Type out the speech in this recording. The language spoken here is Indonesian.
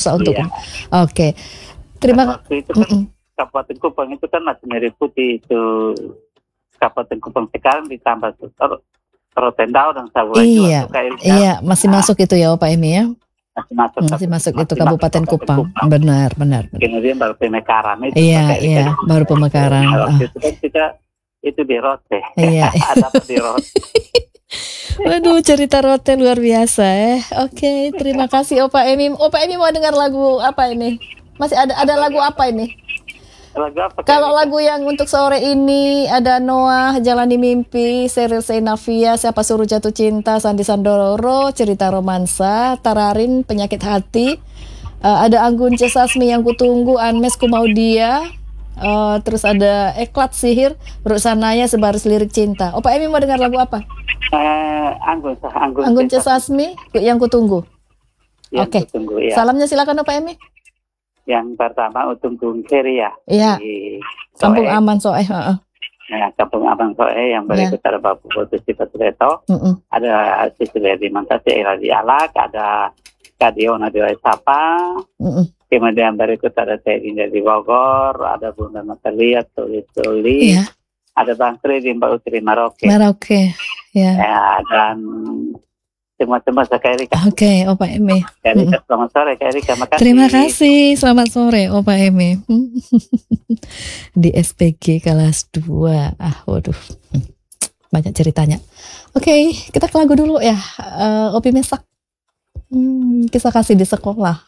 susah untuk. Iya. Oke. Terima Waktu itu kan Kabupaten Kupang itu kan masih merah putih itu. Kabupaten Kupang sekarang ditambah Rotendao dan Saburai Iya. juga. Iya, masih masuk itu ya Pak Emi ya. Masih masuk itu Kabupaten Kupang. Benar. Kemudian baru Pemekaran itu. Iya, baru Pemekaran. Waktu itu kan kita itu di Rote. Iya. Ada di Rote. Waduh, cerita Rote luar biasa ya. Oke, terima kasih Opa Emi. Opa Emi mau dengar lagu apa ini? Masih ada lagu apa ini? Lagu apa? Kalau lagu yang untuk sore ini ada Noah, Jalani Mimpi, Sheryl Sheinafia, Siapa Suruh Jatuh Cinta, Sandi Sandoro, Cerita Romansa, Tararin, Penyakit Hati, ada Anggun C. Sasmi Yang Kutunggu, Anmes Ku Mau Dia, terus ada Eklat Sihir, Ruksanaya Sebaris Lirik Cinta. Opa Emi mau dengar lagu apa? Anggun C. Sasmi Yang Kutunggu. Oke. Ya. Salamnya silakan Opa Emi. Yang pertama Utung Keri ya. Iya. Kampung Aman Soeh. Ya, Kampung Aman Soeh yang berikut ada Bapak Putus Cipatreto, ada Sisilia di Mantasi Iradi Alak, ada Kadiona di Sapa, kemudian berikut ada Teddy dari Bogor, ada Bunda Natalia Tuli, ada Bang Tri di Mbak Utri Maroke. Ya, dan semua Kak Erika. Oke, Opa Emi. Kak Erika, selamat sore Kak Erika. Makasih. Terima kasih, selamat sore Opa Emi. Di SPG kelas 2. Waduh. Banyak ceritanya. Oke, kita ke lagu dulu ya. Opi Mesak. Kisah kasih di sekolah.